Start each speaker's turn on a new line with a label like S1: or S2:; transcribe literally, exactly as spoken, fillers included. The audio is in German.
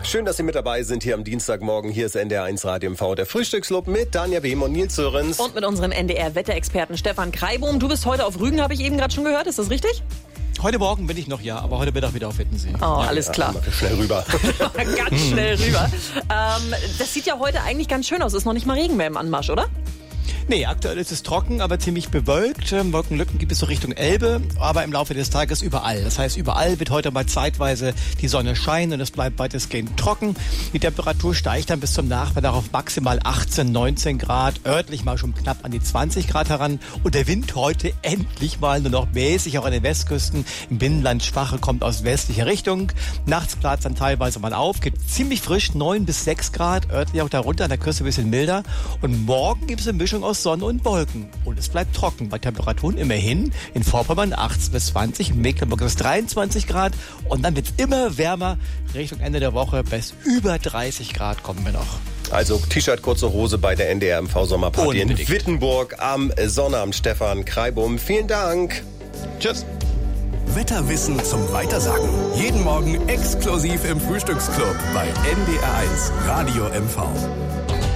S1: Schön, dass Sie mit dabei sind hier am Dienstagmorgen. Hier ist N D R eins Radio M V, der Frühstücksclub mit Danja Behm und Nils Sörensen.
S2: Und mit unserem N D R-Wetterexperten Stefan Kreibohm. Du bist heute auf Rügen, habe ich eben gerade schon gehört. Ist das richtig?
S3: Heute Morgen bin ich noch, ja, aber heute Mittag wieder auf Wittensee.
S2: Oh, ja, alles klar.
S1: Ja, schnell rüber.
S2: Ganz schnell rüber. Ähm, das sieht ja heute eigentlich ganz schön aus. Ist noch nicht mal Regen mehr im Anmarsch, oder?
S3: Nee, aktuell ist es trocken, aber ziemlich bewölkt. Wolkenlücken gibt es so Richtung Elbe, aber im Laufe des Tages überall. Das heißt, überall wird heute mal zeitweise die Sonne scheinen und es bleibt weitestgehend trocken. Die Temperatur steigt dann bis zum Nachmittag auf maximal achtzehn, neunzehn Grad, örtlich mal schon knapp an die zwanzig Grad heran. Und der Wind heute endlich mal nur noch mäßig, auch an den Westküsten. Im Binnenland schwache kommt aus westlicher Richtung. Nachts klart es dann teilweise mal auf, geht ziemlich frisch, neun bis sechs Grad, örtlich auch darunter, an der Küste ein bisschen milder. Und morgen gibt es eine Mischung aus Sonne und Wolken. Und es bleibt trocken. Bei Temperaturen immerhin in Vorpommern achtzehn bis zwanzig, in Mecklenburg ist dreiundzwanzig Grad. Und dann wird es immer wärmer. Richtung Ende der Woche bis über dreißig Grad kommen wir noch.
S1: Also T-Shirt, kurze Hose bei der N D R M V Sommerparty in Wittenburg am Sonnabend. Stefan Kreibohm, vielen Dank.
S3: Tschüss.
S4: Wetterwissen zum Weitersagen. Jeden Morgen exklusiv im Frühstücksclub bei N D R eins Radio M V.